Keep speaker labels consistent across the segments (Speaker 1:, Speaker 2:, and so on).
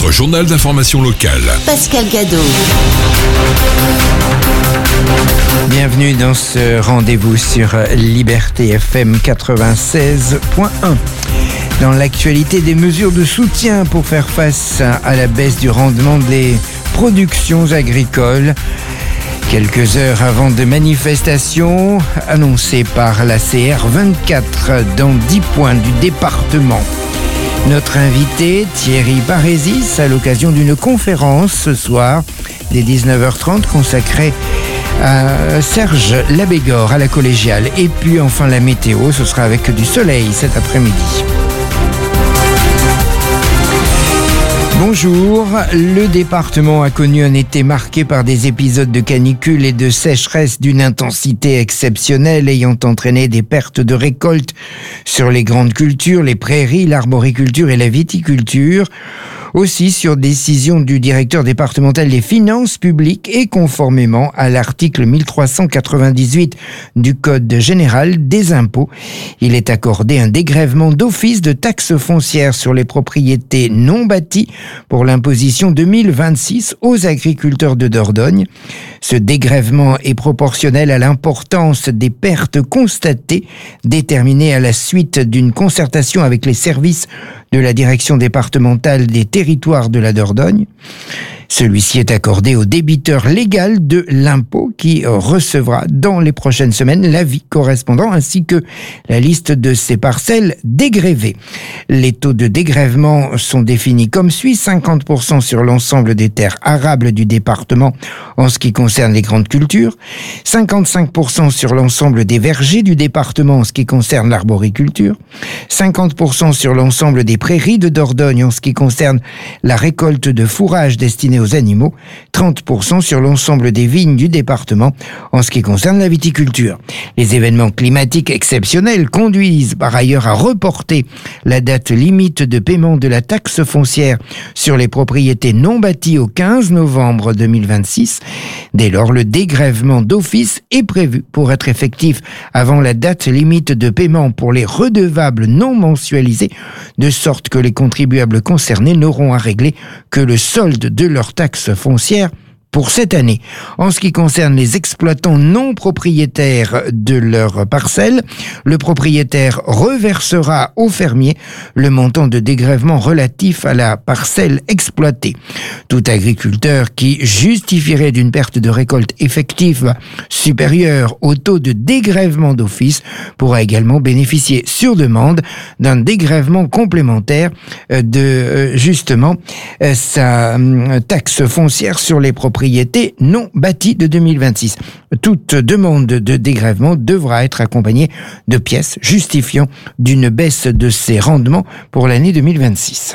Speaker 1: Votre journal d'information locale.
Speaker 2: Pascal Gadot.
Speaker 3: Bienvenue dans ce rendez-vous sur Liberté FM 96.1. Dans l'actualité, des mesures de soutien pour faire face à la baisse du rendement des productions agricoles. Quelques heures avant de manifestations annoncées par la CR24 dans 10 points du département. Notre invité, Thierry Barésis, à l'occasion d'une conférence ce soir, dès 19h30, consacrée à Serge Labégor à la collégiale. Et puis enfin la météo, ce sera avec du soleil cet après-midi. Bonjour, le département a connu un été marqué par des épisodes de canicule et de sécheresse d'une intensité exceptionnelle ayant entraîné des pertes de récoltes sur les grandes cultures, les prairies, l'arboriculture et la viticulture. Aussi, sur décision du directeur départemental des finances publiques et conformément à l'article 1398 du Code général des impôts, il est accordé un dégrèvement d'office de taxes foncières sur les propriétés non bâties pour l'imposition 2026 aux agriculteurs de Dordogne. Ce dégrèvement est proportionnel à l'importance des pertes constatées, déterminées à la suite d'une concertation avec les services de la direction départementale des territoires de la Dordogne. Celui-ci est accordé au débiteur légal de l'impôt qui recevra dans les prochaines semaines l'avis correspondant ainsi que la liste de ses parcelles dégrévées. Les taux de dégrèvement sont définis comme suit: 50% sur l'ensemble des terres arables du département en ce qui concerne les grandes cultures, 55% sur l'ensemble des vergers du département en ce qui concerne l'arboriculture, 50% sur l'ensemble des prairies de Dordogne en ce qui concerne la récolte de fourrage destiné aux animaux, 30% sur l'ensemble des vignes du département en ce qui concerne la viticulture. Les événements climatiques exceptionnels conduisent par ailleurs à reporter la date limite de paiement de la taxe foncière sur les propriétés non bâties au 15 novembre 2026. Dès lors, le dégrèvement d'office est prévu pour être effectif avant la date limite de paiement pour les redevables non mensualisés, de sorte que les contribuables concernés n'auront à régler que le solde de leur taxe foncière pour cette année. En ce qui concerne les exploitants non propriétaires de leurs parcelles, le propriétaire reversera au fermier le montant de dégrèvement relatif à la parcelle exploitée. Tout agriculteur qui justifierait d'une perte de récolte effective supérieure au taux de dégrèvement d'office pourra également bénéficier sur demande d'un dégrèvement complémentaire de sa taxe foncière sur les propriétés non bâties de 2026. Toute demande de dégrèvement devra être accompagnée de pièces justifiant d'une baisse de ses rendements pour l'année 2026.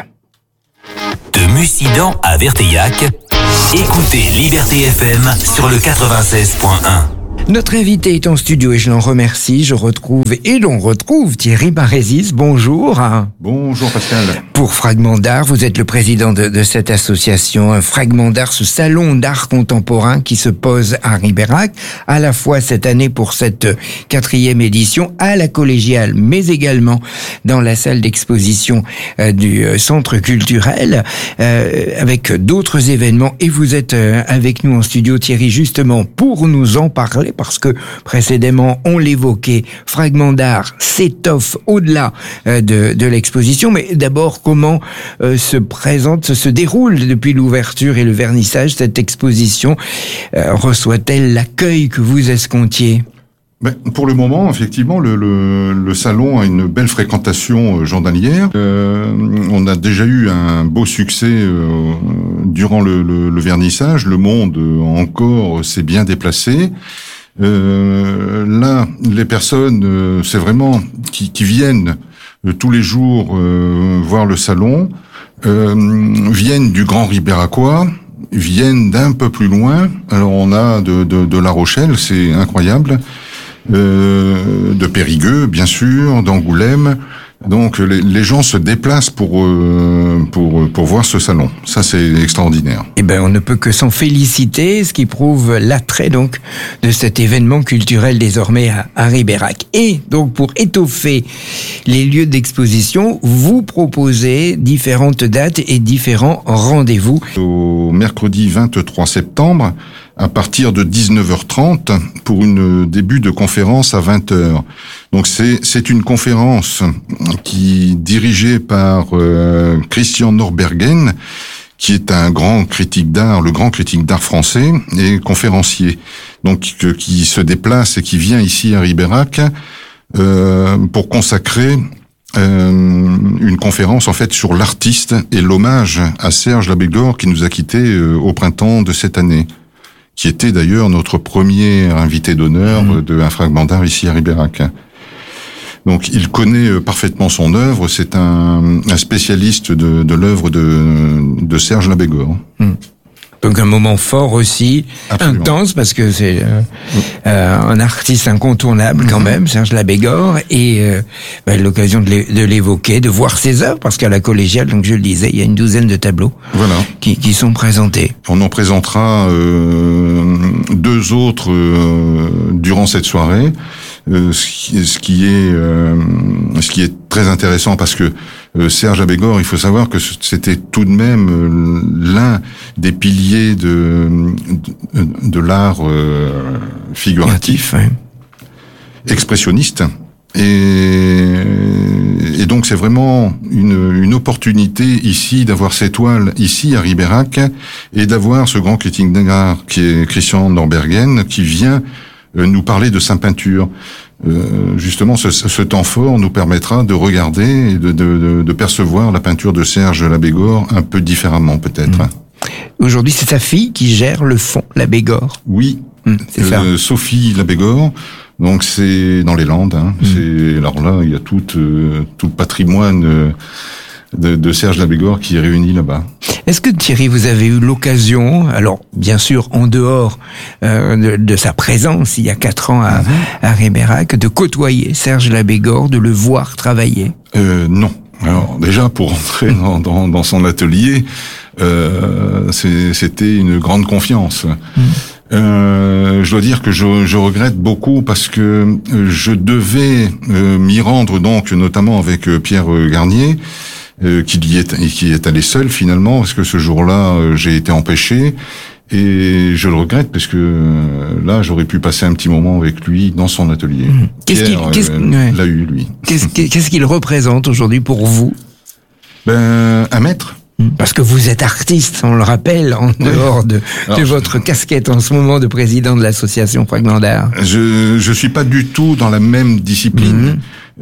Speaker 4: De Mussidan à Verteillac, écoutez Liberté FM sur le 96.1.
Speaker 3: Notre invité est en studio et je l'en remercie. L'on retrouve Thierry Barésis. Bonjour.
Speaker 5: Bonjour Pascal.
Speaker 3: Pour Fragment d'Art, vous êtes le président de cette association Fragment d'Art, ce salon d'art contemporain qui se pose à Ribérac, à la fois cette année pour cette 4e édition à la collégiale, mais également dans la salle d'exposition du centre culturel, avec d'autres événements. Et vous êtes avec nous en studio, Thierry, justement pour nous en parler, parce que précédemment on l'évoquait, Fragment d'Art s'étoffe au-delà de l'exposition. Mais d'abord, comment se déroule depuis l'ouverture et le vernissage cette exposition? Reçoit-elle l'accueil que vous escomptiez?
Speaker 5: Pour le moment, effectivement, le salon a une belle fréquentation journalière. On a déjà eu un beau succès durant le vernissage. Le monde encore s'est bien déplacé. Là, les personnes, c'est vraiment qui viennent tous les jours voir le salon, viennent du Grand Ribéracois, viennent d'un peu plus loin. Alors on a de La Rochelle, c'est incroyable, de Périgueux, bien sûr, d'Angoulême, Donc les gens se déplacent pour voir ce salon. Ça, c'est extraordinaire.
Speaker 3: Eh ben, on ne peut que s'en féliciter, ce qui prouve l'attrait donc de cet événement culturel désormais à Ribérac. Et donc pour étoffer les lieux d'exposition, vous proposez différentes dates et différents rendez-vous.
Speaker 5: Au mercredi 23 septembre, à partir de 19h30 pour une début de conférence à 20h. Donc c'est une conférence qui dirigée par Christian Norbergen, qui est un grand critique d'art, le grand critique d'art français et conférencier. Donc qui se déplace et qui vient ici à Ribérac pour consacrer une conférence en fait sur l'artiste et l'hommage à Serge Labégor qui nous a quittés au printemps de cette année, qui était d'ailleurs notre premier invité d'honneur de Un fragment d'art ici à Ribérac. Donc il connaît parfaitement son œuvre, c'est un spécialiste de l'œuvre de Serge Labégor.
Speaker 3: Donc un moment fort aussi, absolument intense, parce que c'est un artiste incontournable quand même, Serge Labégor, et l'occasion de l'évoquer, de voir ses œuvres, parce qu'à la collégiale, donc je le disais, il y a une douzaine de tableaux qui sont présentés.
Speaker 5: On en présentera 2 autres durant cette soirée, ce qui est très intéressant parce que Serge Labégor, il faut savoir que c'était tout de même l'un des piliers de l'art figuratif, expressionniste, et donc c'est vraiment une opportunité ici d'avoir cette toile ici à Ribérac et d'avoir ce grand critique d'art qui est Christian Norbergen qui vient nous parler de sa peinture. Justement, ce temps fort nous permettra de regarder et de percevoir la peinture de Serge Labégor un peu différemment, peut-être.
Speaker 3: Aujourd'hui, c'est sa fille qui gère le fonds Labégor.
Speaker 5: Oui,
Speaker 3: c'est ça.
Speaker 5: Sophie Labégor. Donc c'est dans les Landes. Alors là, il y a tout le patrimoine de Serge Labégor qui est réuni là-bas.
Speaker 3: Est-ce que Thierry, vous avez eu l'occasion, alors bien sûr en dehors de sa présence il y a 4 ans à Ribérac, de côtoyer Serge Labégor, de le voir travailler?
Speaker 5: Non. Alors déjà pour entrer dans son atelier, c'était une grande confiance. Je dois dire que je regrette beaucoup parce que je devais m'y rendre donc notamment avec Pierre Garnier. Qui est allé seul finalement parce que ce jour-là j'ai été empêché et je le regrette parce que là j'aurais pu passer un petit moment avec lui dans son atelier. L'a eu lui.
Speaker 3: Qu'est-ce qu'il représente aujourd'hui pour vous?
Speaker 5: Un maître.
Speaker 3: Parce que vous êtes artiste, on le rappelle, en dehors de votre casquette en ce moment de président de l'association Fragment d'Art.
Speaker 5: Je suis pas du tout dans la même discipline.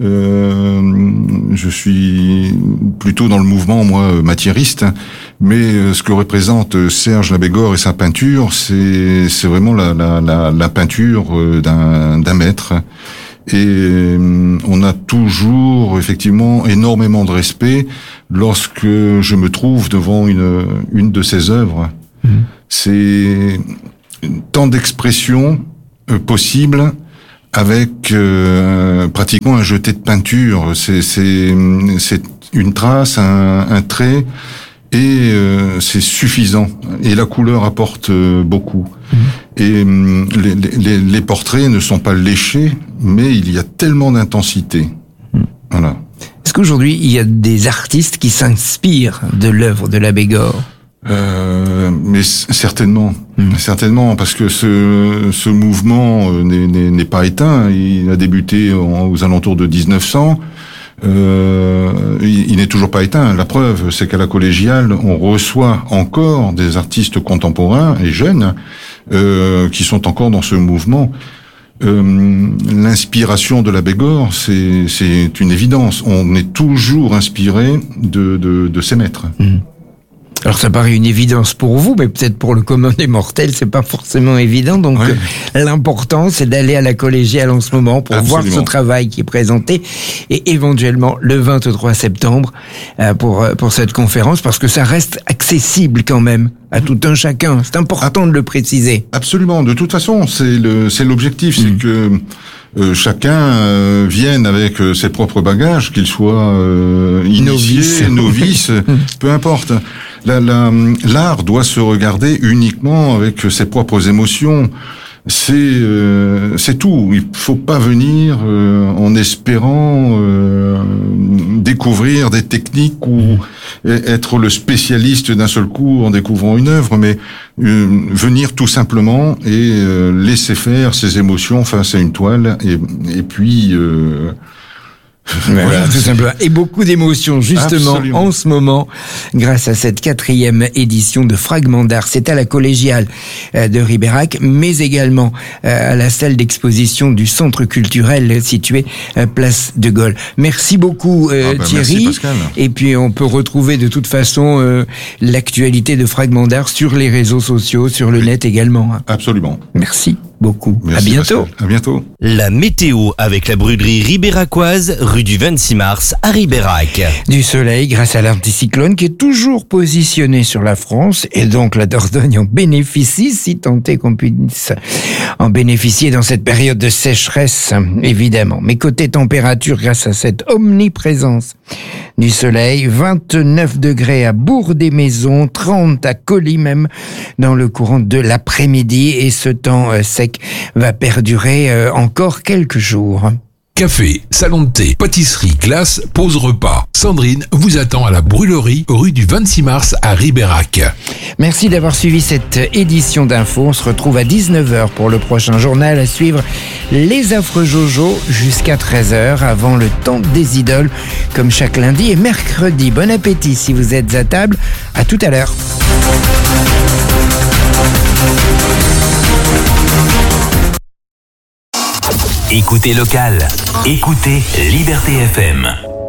Speaker 5: Je suis plutôt dans le mouvement, moi, matiériste. Mais ce que représente Serge Labégor et sa peinture, c'est vraiment la peinture d'un maître. Et on a toujours effectivement énormément de respect lorsque je me trouve devant une de ses œuvres. C'est tant d'expressions possibles avec pratiquement un jeté de peinture. C'est une trace, un trait, et c'est suffisant. Et la couleur apporte beaucoup. Et les portraits ne sont pas léchés, mais il y a tellement d'intensité. Voilà.
Speaker 3: Est-ce qu'aujourd'hui, il y a des artistes qui s'inspirent de l'œuvre de Labégor?
Speaker 5: Mais certainement, certainement, parce que ce mouvement n'est pas éteint. Il a débuté aux alentours de 1900. Il n'est toujours pas éteint. La preuve, c'est qu'à la collégiale, on reçoit encore des artistes contemporains et jeunes qui sont encore dans ce mouvement. L'inspiration de Labégor, c'est une évidence. On est toujours inspiré de ses maîtres.
Speaker 3: Alors ça paraît une évidence pour vous, mais peut-être pour le commun des mortels, c'est pas forcément évident. Donc l'important, c'est d'aller à la collégiale en ce moment pour voir ce travail qui est présenté, et éventuellement le 23 septembre pour cette conférence, parce que ça reste accessible quand même à tout un chacun. C'est important de le préciser.
Speaker 5: Absolument. De toute façon, c'est l'objectif, c'est que chacun vienne avec ses propres bagages, qu'il soit initié, novice, peu importe. L'art doit se regarder uniquement avec ses propres émotions. C'est tout. Il faut pas venir en espérant découvrir des techniques ou être le spécialiste d'un seul coup en découvrant une œuvre, mais venir tout simplement et laisser faire ses émotions face à une toile et puis
Speaker 3: voilà, tout simplement. Et beaucoup d'émotions, justement,
Speaker 5: Absolument.
Speaker 3: en ce moment, grâce à cette 4e édition de Fragments d'art. C'est à la collégiale de Ribérac, mais également à la salle d'exposition du centre culturel situé place de Gaulle. Merci beaucoup, Thierry.
Speaker 5: Merci, Pascal.
Speaker 3: Et puis, on peut retrouver de toute façon l'actualité de Fragments d'art sur les réseaux sociaux, sur le net également.
Speaker 5: Absolument.
Speaker 3: Merci beaucoup.
Speaker 5: Merci,
Speaker 3: à bientôt.
Speaker 5: Pascal. À bientôt.
Speaker 1: La météo avec la brûlerie ribéracoise, rue du 26 mars à Ribérac.
Speaker 3: Du soleil grâce à l'anticyclone qui est toujours positionné sur la France et donc la Dordogne en bénéficie, si tant est qu'on puisse en bénéficier dans cette période de sécheresse, évidemment. Mais côté température, grâce à cette omniprésence du soleil, 29 degrés à Bourg-des-Maisons, 30 à Colly même dans le courant de l'après-midi et ce temps sec va perdurer encore quelques jours.
Speaker 2: Café, salon de thé, pâtisserie, glace, pause repas. Sandrine vous attend à la brûlerie, rue du 26 mars à Ribérac.
Speaker 3: Merci d'avoir suivi cette édition d'Info. On se retrouve à 19h pour le prochain journal. À suivre les affreux Jojo jusqu'à 13h avant le temps des idoles comme chaque lundi et mercredi. Bon appétit si vous êtes à table. À tout à l'heure.
Speaker 4: Écoutez local. Écoutez Liberté FM.